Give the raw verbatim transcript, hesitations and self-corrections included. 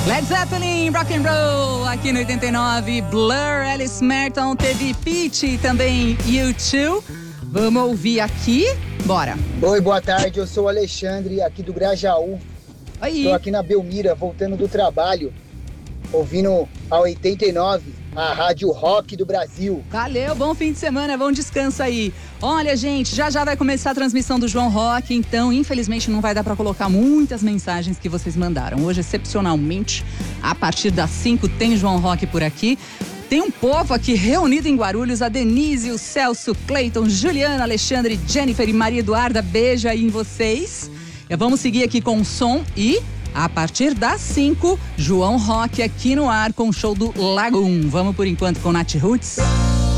Led Zeppelin, Rock and Roll, aqui no oitenta e nove. Blur, Alice Merton, teve Pitty, também U dois. Vamos ouvir aqui, bora. Oi, boa tarde, eu sou o Alexandre, aqui do Grajaú. Oi. Tô aqui na Belmira, voltando do trabalho, ouvindo a oitenta e nove, a Rádio Rock do Brasil. Valeu, bom fim de semana, bom descanso aí. Olha, gente, já já vai começar a transmissão do João Rock, então infelizmente não vai dar pra colocar muitas mensagens que vocês mandaram. Hoje, excepcionalmente, a partir das cinco tem João Rock por aqui. Tem um povo aqui reunido em Guarulhos, a Denise, o Celso, Cleiton, Juliana, Alexandre, Jennifer e Maria Eduarda. Beijo aí em vocês. Vamos seguir aqui com o som e, a partir das cinco, João Rock aqui no ar com o show do Lagoon. Vamos por enquanto com Nath Roots.